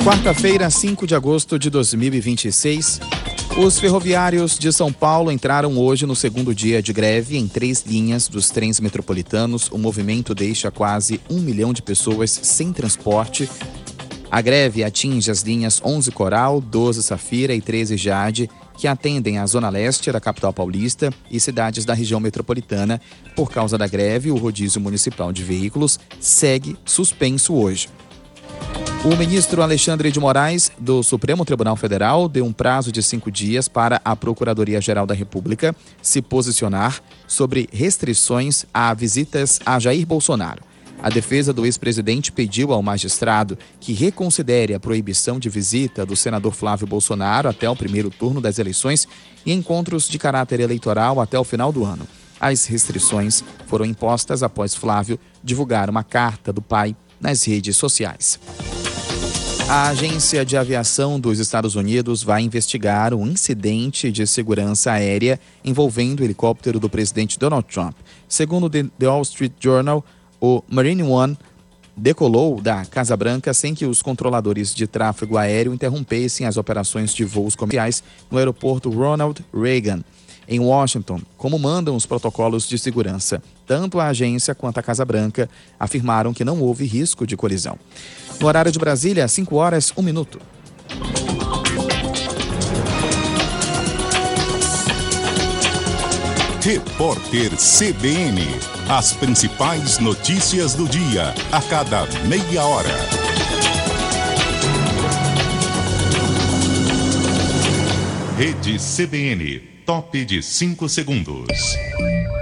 Quarta-feira, 5 de agosto de 2026, os ferroviários de São Paulo entraram hoje no segundo dia de greve em 3 linhas dos trens metropolitanos. O movimento deixa quase 1 milhão de pessoas sem transporte. A greve atinge as linhas 11 Coral, 12 Safira e 13 Jade, que atendem a Zona Leste da capital paulista e cidades da região metropolitana. Por causa da greve, o rodízio municipal de veículos segue suspenso hoje. O ministro Alexandre de Moraes, do Supremo Tribunal Federal, deu um prazo de 5 dias para a Procuradoria-Geral da República se posicionar sobre restrições a visitas a Jair Bolsonaro. A defesa do ex-presidente pediu ao magistrado que reconsidere a proibição de visita do senador Flávio Bolsonaro até o primeiro turno das eleições e encontros de caráter eleitoral até o final do ano. As restrições foram impostas após Flávio divulgar uma carta do pai nas redes sociais. A Agência de Aviação dos Estados Unidos vai investigar um incidente de segurança aérea envolvendo o helicóptero do presidente Donald Trump. Segundo The Wall Street Journal, o Marine One decolou da Casa Branca sem que os controladores de tráfego aéreo interrompessem as operações de voos comerciais no aeroporto Ronald Reagan, em Washington, como mandam os protocolos de segurança. Tanto a agência quanto a Casa Branca afirmaram que não houve risco de colisão. No horário de Brasília, 5 horas, 1 minuto. Repórter CBN. As principais notícias do dia, a cada meia hora. Rede CBN, top de 5 segundos.